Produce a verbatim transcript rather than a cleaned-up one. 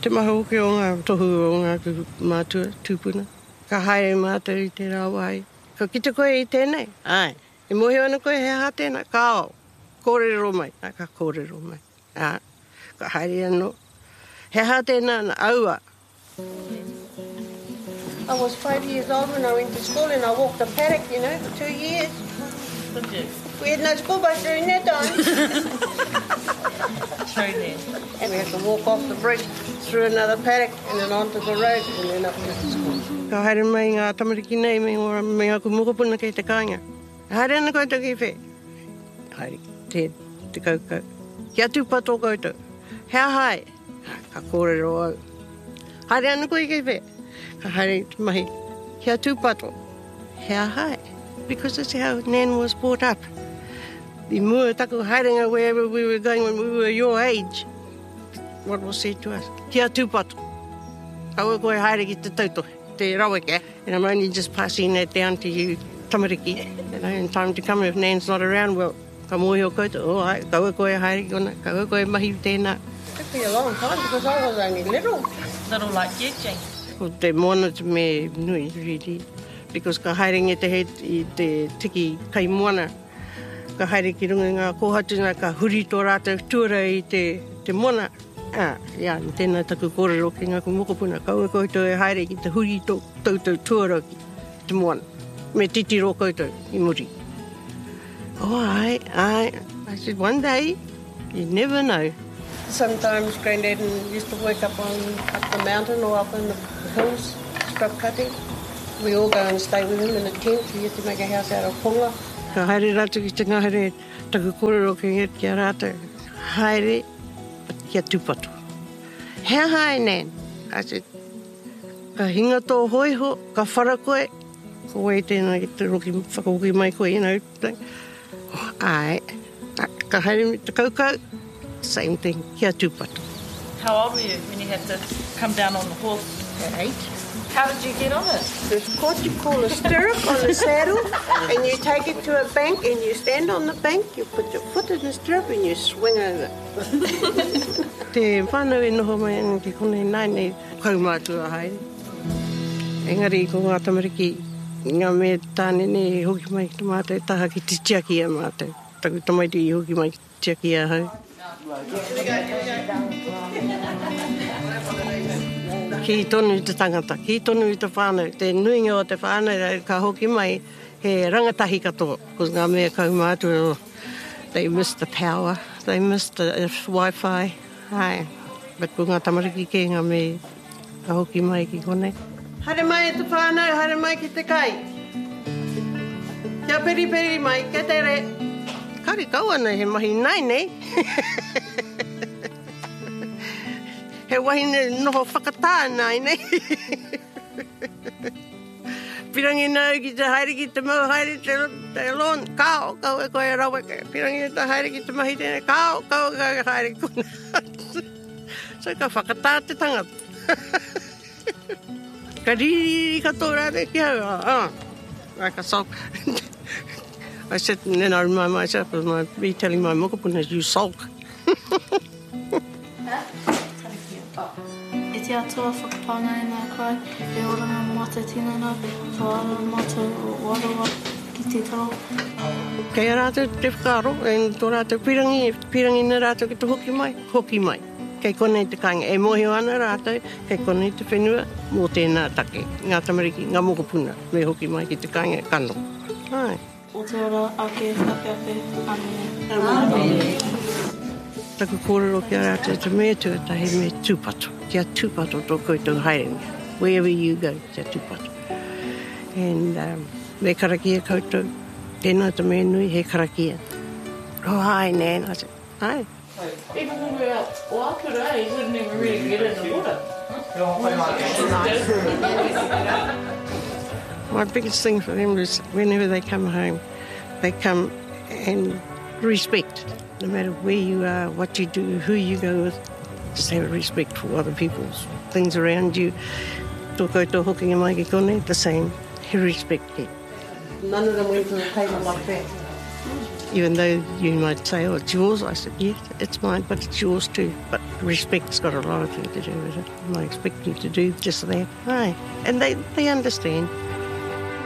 Te maha hoki o ngā tohu o ngā mātua, tūpuna. Ka haere mātua i te rāwai. Ka kita koe i tēnei. Ai. E mohi ana koe he aha tēnā. Ka ao. Kōrero mai. Ai, ka kōrero mai. Ai. Ka haere anō. He aha tēnā na aua. I was five years old when I went to school and I walked the paddock, you know, for two years. Did you? We had no school bus during that time. True then. And we had to walk off the bridge through another paddock and then onto the road and then up to school. Ka haere mai ngā tamariki nei me ngā me ngā kumukupuna kei te kāinga. Haere ana koutou ki whē. Haere te, te kaukau. Kia tūpato koutou. Hea hai. Ka kōrero au. Haere ana koe kei whē. Ka haere te mahi. Kia tūpato. Hea hai. Because that's how Nan was brought up. The mua taku haerenga wherever we were going when we were your age. What was said to us? Kia tūpato. Kaua koe haere ki te tauto, te raweke. And I'm only just passing that down to you, tamariki. You know, in time to come, if Nan's not around, well, ka mohi o koutou. Oh, ai, kaua koe haere ki ona, kaua koe mahi tēnā. It took me a long time because I was only little. Little like you, Jane. Well, te moana te me nui, really. Because ka haerenga te he i te tiki kai moana. Ka haere ki runga ngā kōhatuna ka huri tō rātou tuara i te, te moana. Ah, ia, tēnā taku kōrero ki ngā kumukupuna. Kaua koutou e haere ki te huri tō tautou tuara ki te moana. Me titiro koutou i muri. Oh, ai, ai. I said, one day, you never know. Sometimes Grandad used to work up on up the mountain or up in the hills, scrub cutting. We all go and stay with him in a tent. He used to make a house out of punga. Ka haere rātou ki te ngahere, taku kōrero ki nget kia rātou. Haere, kia tūpato. Hea hae, Nan? I said, ka hinga tō hoiho, ka whara koe. Ko wei tēnā ki te roki whakaoki mai koe, you know. Oh, ai, ka haere me te kaukau. Same thing, kia tūpato. How old were you when you had to come down on the horse? At eight. How did you get on it? There's what you call a stirrup on the saddle, and you take it to a bank, and you stand on the bank, you put your foot in the stirrup, and you swing over. Te whānau e noho mai anu ki konei nai nei kaumātua haere. Engari ko ngā tamariki, ngā mea tāne nei hoki mai ki mātou, taha ki te tiakia mātou. Taku tamaiti i hoki mai ki te tiakia hau. Ki tonu i te tangata, ki tonu i te whānau, te nuinga o te whānau, ka hoki mai he rangatahi katoa. Because ngā mea kaumātua, they miss the power, they miss the Wi-Fi. Hai. But ko ngā tamariki ke ngā mea ka hoki mai ki konei. Hare mai e te whānau, hare mai ki te kai. Kia peri peri mai, kia tere. Kari kauana he mahi nai nei. He wahine noho whakatā nai nei. Pirangi nau ki te haere ki te mau haere te, te lon. Kao, kau e koe raweke. Pirangi te haere ki te mahi tēne. Kao, kau e koe haere kuna. So ka whakatā te tangata. Ka riri katoa rāre ki hau. Ah, like a sulk. I said, and then I remind myself of my retelling my mokopuna, you sulk. E te atua whakapanga e nā kai, e oranga mata tinana, whaara mata warawa ki te taro. Kei a rātou te whakaro, e tō rātou pirangi, pirangi na rātou ki te hoki mai, hoki mai. Kei konei te kāinga, e mohi ana rātou, kei konei te whenua, mō tēnā take, ngā tamariki, ngā mokopuna, me hoki mai ki te kāinga kano. Ai. O te ora ake, ake ake, ane. Taku kōrero ki a rātou te mea tuatahi me tūpato. Kia tūpato tō koutou haerenga. Wherever you go, kia tūpato. And um, me karakia koutou, tēnā te mea nui, he karakia. Oh, hi, Nan. I said, hi. Even when we were out walking today, you wouldn't even really get in the water. My biggest thing for them is whenever they come home, they come and respect. No matter where you are, what you do, who you go with, just have respect for other people's things around you. Tō koutou hokinga mai ki konei, the same. He respect it. None of them went to the table like that. Even though you might say, oh, it's yours. I said, yes, it's mine, but it's yours too. But respect's got a lot of things to do with it. I expect you to do just that. Aye. And they, they understand.